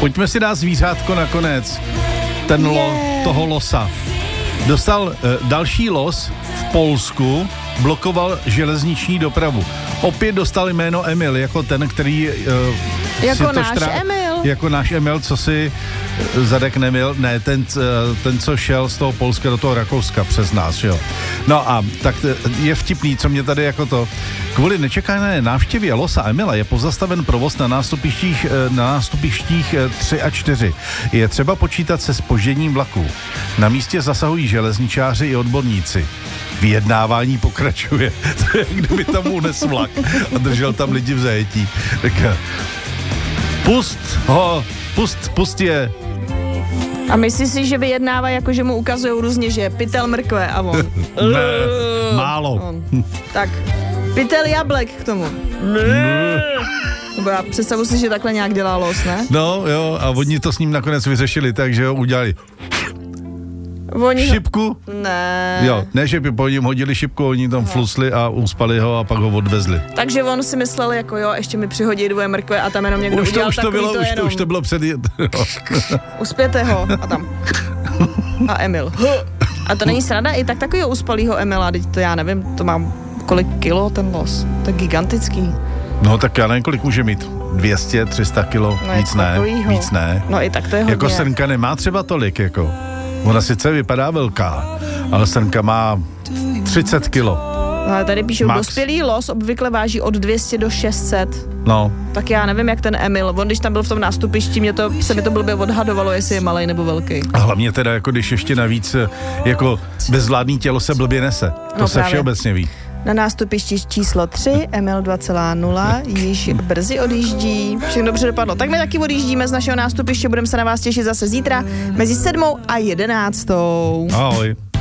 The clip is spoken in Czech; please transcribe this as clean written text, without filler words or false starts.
Pojďme si dát zvířátko nakonec. Toho losa. Dostal další los v Polsku, blokoval železniční dopravu. Opět dostal jméno Emil, jako ten, který... jako náš Emil. Jako náš Emil, co si zadek nemil. Ne, ten, co šel z toho Polska do toho Rakouska přes nás, jo. No a tak je vtipný, co mě tady jako to... Kvůli nečekané návštěvě losa Emila je pozastaven provoz na nástupištích 3 a 4. Je třeba počítat se zpožděním vlaků. Na místě zasahují železničáři i odborníci. Vyjednávání pokračuje. To je, kdyby tam unes vlak a držel tam lidi v zajetí. Tak pust je. A myslíš si, že vyjednává, jako že mu ukazujou různě, že je pytel mrkve a on... Ne, málo. Tak, pytel jablek k tomu. Já představu si, že takhle nějak dělá los, ne? No jo, a oni to s ním nakonec vyřešili, takže ho udělali šipku? Ne. Jo, ne, že by po něm hodili šipku, oni tam flusli a uspali ho a pak ho odvezli. Takže on si myslel, jako jo, ještě mi přihodí 2 mrkve a tam jenom někdo udělal už to bylo před... Uspěte ho a tam. A Emil. A to není sranda, i tak takovýho uspalýho Emila, teď to já nevím, to mám kolik kilo ten los, to je gigantický. No tak já nevím, kolik může mít, 200, 300 kilo, no, víc ne. No i tak to je hodně. Jako srnka nemá třeba tolik, jako. Ona sice vypadá velká, ale srnka má 30 kilo. No, ale tady píšou, dospělý los obvykle váží od 200 do 600. No. Tak já nevím, jak ten Emil. On, když tam byl v tom nástupišti, se mi to blbě odhadovalo, jestli je malej nebo velký. A hlavně teda, jako když ještě navíc, jako bezvládný tělo se blbě nese. To se všeobecně ví. Na nástupišti číslo 3, Emil 2,0, již brzy odjíždí. Všechno dobře dopadlo. Tak my taky odjíždíme z našeho nástupiště, budeme se na vás těšit zase zítra mezi 7 a 11. Ahoj.